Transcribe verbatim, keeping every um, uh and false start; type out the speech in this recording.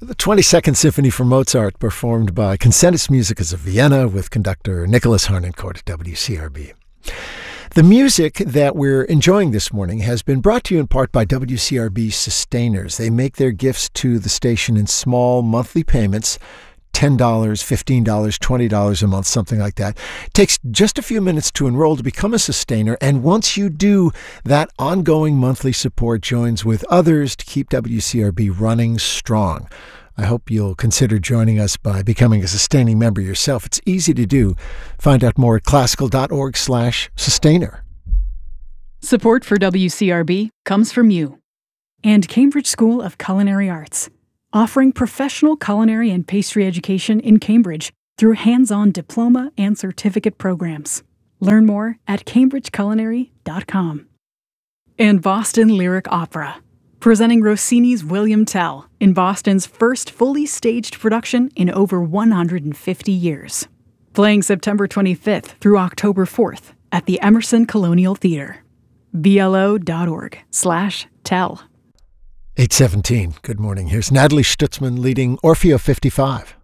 The twenty-second Symphony from Mozart, performed by Concertus Musicus of Vienna with conductor Nicholas Harnoncourt at W C R B. The music that we're enjoying this morning has been brought to you in part by W C R B Sustainers. They make their gifts to the station in small monthly payments, ten dollars, fifteen dollars, twenty dollars a month, something like that. It takes just a few minutes to enroll to become a sustainer, and once you do, that ongoing monthly support joins with others to keep W C R B running strong. I hope you'll consider joining us by becoming a sustaining member yourself. It's easy to do. Find out more at classical.org slash sustainer. Support for W C R B comes from you and Cambridge School of Culinary Arts, offering professional culinary and pastry education in Cambridge through hands-on diploma and certificate programs. Learn more at cambridge culinary dot com. And Boston Lyric Opera, presenting Rossini's William Tell in Boston's first fully staged production in over one hundred fifty years. Playing September twenty-fifth through October fourth at the Emerson Colonial Theater. B L O dot org slash tell. eight seventeen. Good morning. Here's Natalie Stutzman leading Orfeo fifty-five.